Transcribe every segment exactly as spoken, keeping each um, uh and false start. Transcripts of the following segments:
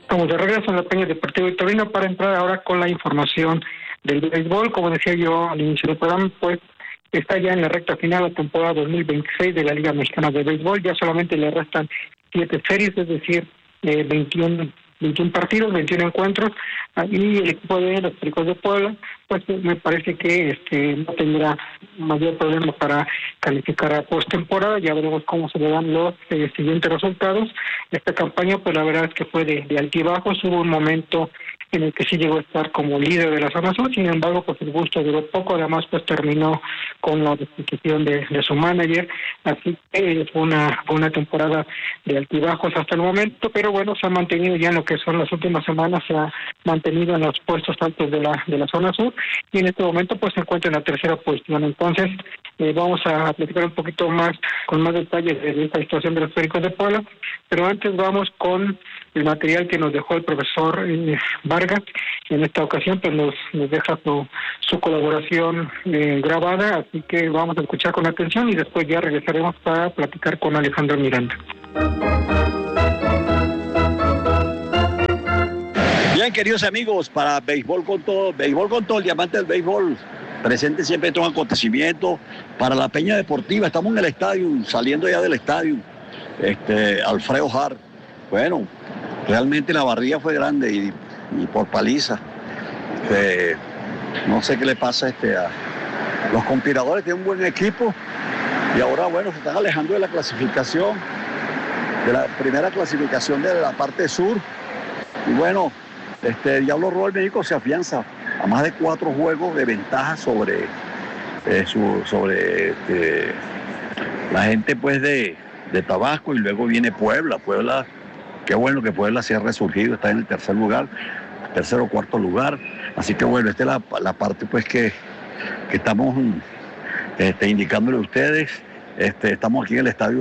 Estamos de regreso en la Peña Deportiva Victorino para entrar ahora con la información del béisbol. Como decía yo al inicio del programa, pues está ya en la recta final la temporada dos mil veintiséis de la Liga Mexicana de Béisbol. Ya solamente le restan siete series, es decir, eh, veintiún, veintiún partidos, veintiún encuentros, y el equipo de los Pericos de Puebla, pues me parece que este no tendrá mayor problema para calificar a postemporada. Ya veremos cómo se le dan los eh, siguientes resultados. Esta campaña, pues la verdad es que fue de, de altibajos. Hubo un momento en el que sí llegó a estar como líder de la zona sur, sin embargo, pues el gusto duró poco. Además, pues terminó con la destitución de, de su manager, así que fue una, fue una temporada de altibajos hasta el momento, pero bueno, se ha mantenido ya en lo que son las últimas semanas, se ha mantenido en los puestos altos de la de la zona sur, y en este momento pues se encuentra en la tercera posición. Entonces, eh, vamos a platicar un poquito más, con más detalles de esta situación de los Pericos de Puebla, pero antes vamos con el material que nos dejó el profesor eh, Vargas. En esta ocasión pues nos, nos deja su, su colaboración eh, grabada, así que vamos a escuchar con atención y después ya regresaremos para platicar con Alejandro Miranda. Bien, queridos amigos, para Béisbol con Todo, Béisbol con Todo, el diamante del béisbol, presente siempre estos acontecimientos para la Peña Deportiva. Estamos en el estadio, saliendo ya del estadio, este, Alfredo Hart. Bueno, realmente la barriga fue grande y, y por paliza. Este, no sé qué le pasa este, a los conspiradores, tienen un buen equipo y ahora, bueno, se están alejando de la clasificación, de la primera clasificación de la parte sur. Y bueno, este Diablo Rojo del México se afianza a más de cuatro juegos de ventaja sobre, eh, su, sobre este, la gente pues de, de Tabasco, y luego viene Puebla. Puebla, qué bueno que Puebla se ha resurgido, está en el tercer lugar, tercer o cuarto lugar. Así que bueno, esta es la, la parte pues que, que estamos este, indicándole a ustedes. Este, estamos aquí en el estadio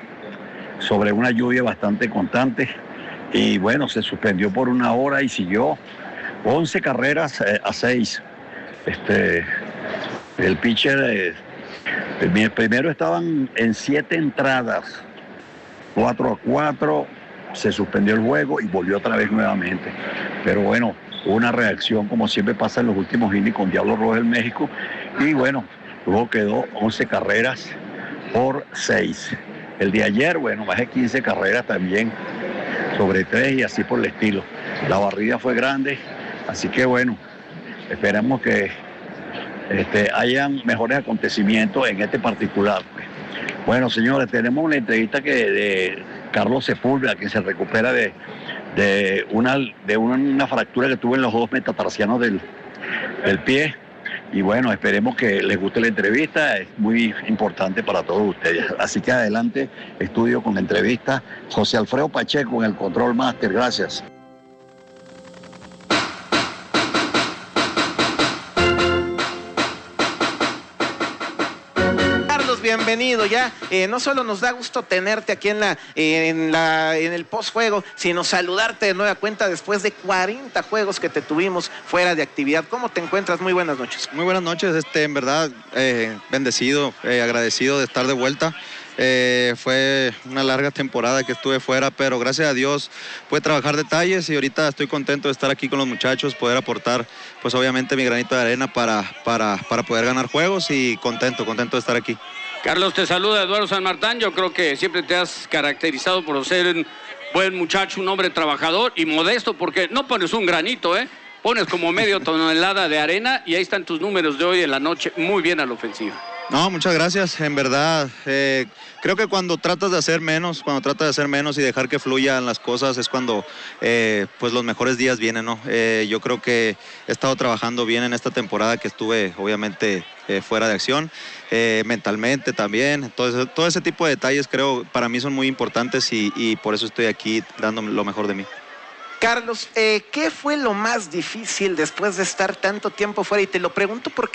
sobre una lluvia bastante constante. Y bueno, se suspendió por una hora y siguió once carreras eh, a seis. Este, el pitcher, eh, el primero estaban en siete entradas, cuatro a cuatro, se suspendió el juego y volvió otra vez nuevamente. Pero bueno, hubo una reacción como siempre pasa en los últimos innings con Diablo Rojo del México. Y bueno, luego quedó once carreras por seis. El de ayer, bueno, más de quince carreras también sobre tres y así por el estilo. La barrida fue grande, así que bueno, esperamos que este, hayan mejores acontecimientos en este particular. Bueno, señores, tenemos una entrevista que de Carlos Sepúlveda, que se recupera de, de, una, de una, una fractura que tuvo en los dos metatarsianos del, del pie. Y bueno, esperemos que les guste la entrevista, es muy importante para todos ustedes. Así que adelante, estudio con la entrevista. José Alfredo Pacheco en el Control Master, gracias. Bienvenido ya, eh, no solo nos da gusto tenerte aquí en la, eh, en la en el postjuego, sino saludarte de nueva cuenta después de cuarenta juegos que te tuvimos fuera de actividad. ¿Cómo te encuentras? Muy buenas noches. Muy buenas noches, este, en verdad, eh, bendecido, eh, agradecido de estar de vuelta. Eh, fue una larga temporada que estuve fuera, pero gracias a Dios pude trabajar detalles y ahorita estoy contento de estar aquí con los muchachos, poder aportar pues obviamente mi granito de arena para, para, para poder ganar juegos, y contento, contento de estar aquí. Carlos, te saluda Eduardo San Martín. Yo creo que siempre te has caracterizado por ser un buen muchacho, un hombre trabajador y modesto, porque no pones un granito, ¿eh? Pones como medio tonelada de arena y ahí están tus números de hoy en la noche, muy bien a la ofensiva. No, muchas gracias, en verdad, eh, creo que cuando tratas de hacer menos, cuando tratas de hacer menos y dejar que fluyan las cosas es cuando eh, pues los mejores días vienen, ¿no? Eh, yo creo que he estado trabajando bien en esta temporada que estuve obviamente eh, fuera de acción, eh, mentalmente también, entonces todo ese tipo de detalles creo para mí son muy importantes y, y por eso estoy aquí dando lo mejor de mí. Carlos, eh, ¿qué fue lo más difícil después de estar tanto tiempo fuera? Y te lo pregunto porque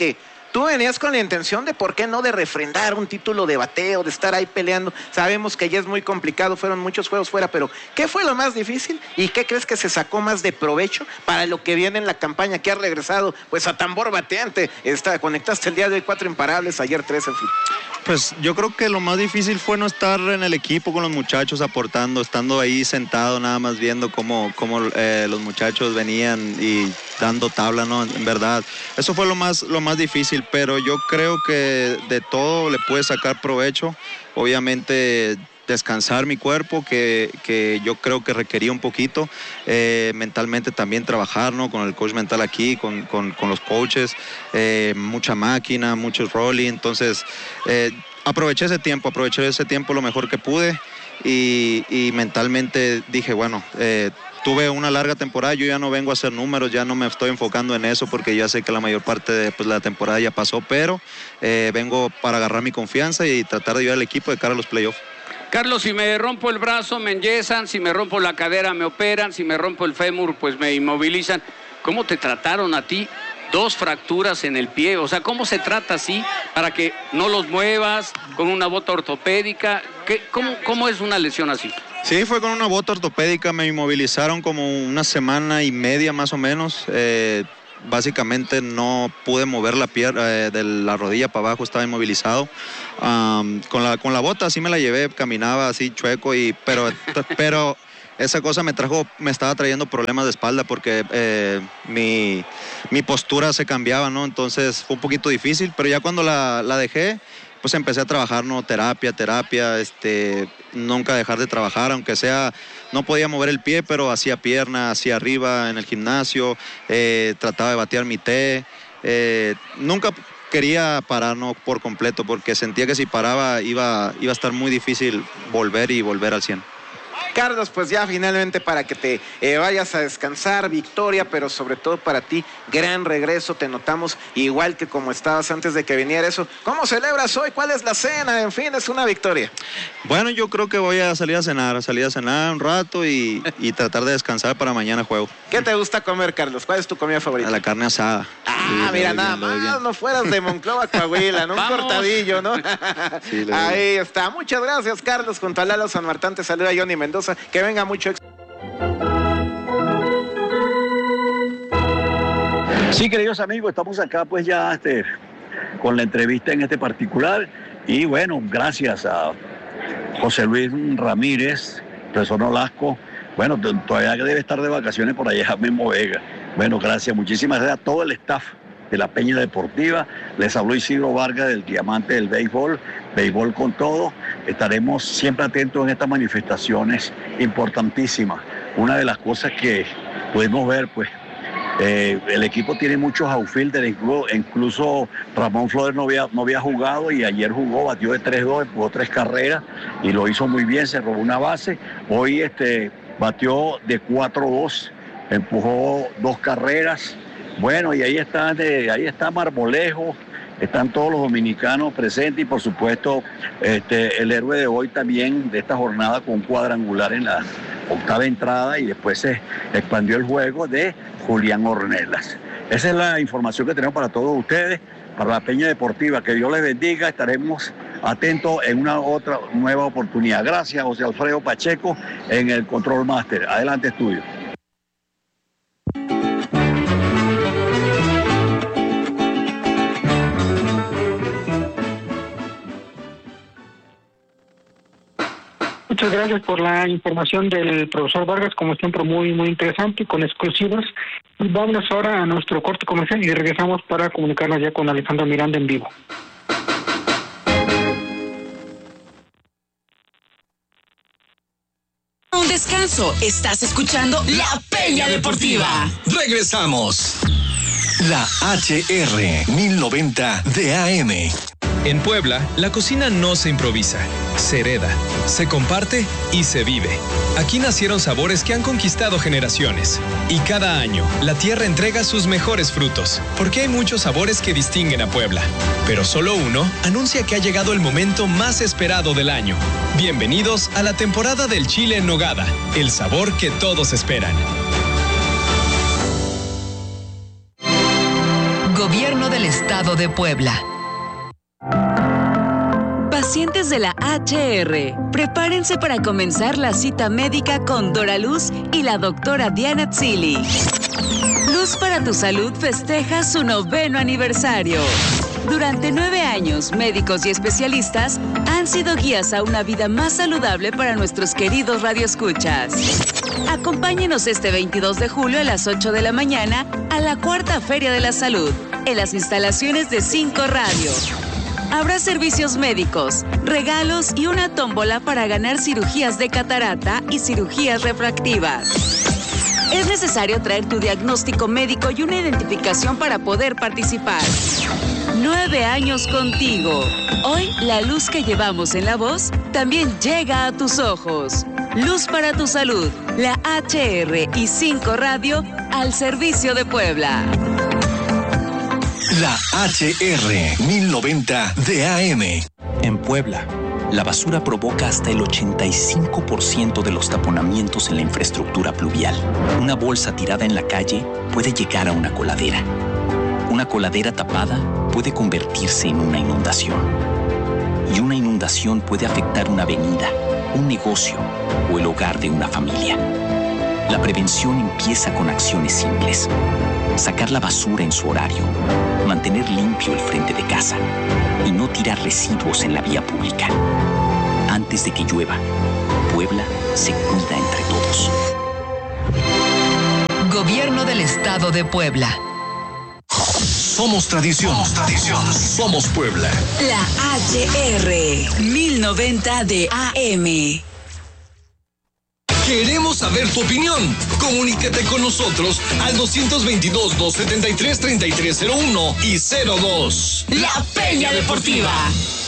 tú venías con la intención de, ¿por qué no?, de refrendar un título de bateo, de estar ahí peleando. Sabemos que ya es muy complicado, fueron muchos juegos fuera, pero ¿qué fue lo más difícil y qué crees que se sacó más de provecho para lo que viene en la campaña, que ha regresado pues a tambor bateante? Está, conectaste el día de hoy cuatro imparables, ayer tres, en fin. Pues yo creo que lo más difícil fue no estar en el equipo con los muchachos aportando, estando ahí sentado nada más viendo cómo, cómo eh, los muchachos venían y dando tabla, ¿no? En verdad, eso fue lo más, lo más difícil, pero yo creo que de todo le puedes sacar provecho. Obviamente descansar mi cuerpo, que, que yo creo que requería un poquito, eh, mentalmente también trabajar, ¿no? Con el coach mental aquí, con, con, con los coaches, eh, mucha máquina, muchos rolling, entonces eh, aproveché ese tiempo, aproveché ese tiempo lo mejor que pude y, y mentalmente dije, bueno, eh, tuve una larga temporada, yo ya no vengo a hacer números, ya no me estoy enfocando en eso porque ya sé que la mayor parte de pues, la temporada ya pasó, pero eh, vengo para agarrar mi confianza y tratar de ayudar al equipo de cara a los playoffs. Carlos, si me rompo el brazo me enyesan, si me rompo la cadera me operan, si me rompo el fémur pues me inmovilizan. ¿Cómo te trataron a ti? Dos fracturas en el pie, o sea, ¿cómo se trata así para que no los muevas con una bota ortopédica? ¿Qué, cómo, ¿Cómo es una lesión así? Sí, fue con una bota ortopédica, me inmovilizaron como una semana y media más o menos. Eh, básicamente no pude mover la pierna, eh, de la rodilla para abajo, estaba inmovilizado. Um, con, la, con la bota sí me la llevé, caminaba así chueco, y, pero, pero esa cosa me trajo, me estaba trayendo problemas de espalda porque eh, mi, mi postura se cambiaba, ¿no? Entonces fue un poquito difícil, pero ya cuando la, la dejé, pues empecé a trabajar, ¿no? Terapia, terapia, este, nunca dejar de trabajar, aunque sea, no podía mover el pie, pero hacía pierna, hacía arriba en el gimnasio, eh, trataba de batear mi té, eh, nunca quería parar, ¿no? Por completo, porque sentía que si paraba iba, iba a estar muy difícil volver y volver al cien. Carlos, pues ya finalmente para que te eh, vayas a descansar, victoria, pero sobre todo para ti, gran regreso, te notamos igual que como estabas antes de que viniera eso. ¿Cómo celebras hoy? ¿Cuál es la cena? En fin, es una victoria. Bueno, yo creo que voy a salir a cenar, salir a cenar un rato y, y tratar de descansar para mañana juego. ¿Qué te gusta comer, Carlos? ¿Cuál es tu comida favorita? La carne asada. Ah, sí, mira, nada bien, más, no fueras de Monclova, Coahuila, ¿no? Un cortadillo, ¿no? Sí, ahí está. Muchas gracias, Carlos. Junto a Lalo San Martín te saluda Johnny Mendoza. Que venga mucho éxito. Sí, queridos amigos, estamos acá pues ya este, con la entrevista en este particular y bueno, gracias a José Luis Ramírez, profesor Nolasco, bueno, todavía debe estar de vacaciones por allá, Memo Vega. Bueno, gracias, muchísimas gracias a todo el staff de la Peña Deportiva. Les habló Isidro Vargas del Diamante del Béisbol, Béisbol con todo. Estaremos siempre atentos en estas manifestaciones importantísimas. Una de las cosas que pudimos ver, pues, eh, el equipo tiene muchos outfielders, incluso, incluso Ramón Flores no había, no había jugado y ayer jugó, batió de tres dos, empujó tres carreras y lo hizo muy bien, se robó una base. Hoy este, batió de cuatro dos, empujó dos carreras. Bueno, y ahí está, de, ahí está Marmolejo, están todos los dominicanos presentes y por supuesto este, el héroe de hoy también de esta jornada con un cuadrangular en la octava entrada y después se expandió el juego de Julián Ornelas. Esa es la información que tenemos para todos ustedes, para la Peña Deportiva. Que Dios les bendiga, estaremos atentos en una otra nueva oportunidad. Gracias, José Alfredo Pacheco en el Control Master. Adelante, estudio. Muchas gracias por la información del profesor Vargas, como siempre muy muy interesante y con exclusivas. Y vámonos ahora a nuestro corte comercial y regresamos para comunicarnos ya con Alejandro Miranda en vivo. Un descanso, estás escuchando La Peña Deportiva. Regresamos. La H R mil noventa de A M. En Puebla, la cocina no se improvisa, se hereda, se comparte y se vive. Aquí nacieron sabores que han conquistado generaciones. Y cada año, la tierra entrega sus mejores frutos, porque hay muchos sabores que distinguen a Puebla. Pero solo uno anuncia que ha llegado el momento más esperado del año. Bienvenidos a la temporada del chile en nogada, el sabor que todos esperan. Gobierno del Estado de Puebla. Pacientes de la H R, prepárense para comenzar la cita médica con Dora Luz y la doctora Diana Tzili. Luz para tu Salud festeja su noveno aniversario. Durante nueve años, médicos y especialistas han sido guías a una vida más saludable para nuestros queridos radioescuchas. Acompáñenos este veintidós de julio a las ocho de la mañana a la Cuarta Feria de la Salud, en las instalaciones de Cinco Radio. Habrá servicios médicos, regalos y una tómbola para ganar cirugías de catarata y cirugías refractivas. Es necesario traer tu diagnóstico médico y una identificación para poder participar. Nueve años contigo. Hoy, la luz que llevamos en la voz también llega a tus ojos. Luz para tu Salud, la H R y Cinco Radio al servicio de Puebla. La H R mil noventa de A M. En Puebla, la basura provoca hasta el ochenta y cinco por ciento de los taponamientos en la infraestructura pluvial. Una bolsa tirada en la calle puede llegar a una coladera. Una coladera tapada puede convertirse en una inundación. Y una inundación puede afectar una avenida, un negocio o el hogar de una familia. La prevención empieza con acciones simples. Sacar la basura en su horario, mantener limpio el frente de casa y no tirar residuos en la vía pública. Antes de que llueva, Puebla se cuida entre todos. Gobierno del Estado de Puebla. Somos tradición. Somos tradición. Somos Puebla. La H R mil noventa de A M. Queremos saber tu opinión. Comunícate con nosotros al dos veintidós, doscientos setenta y tres, treinta y tres cero uno y cero dos. La Peña Deportiva.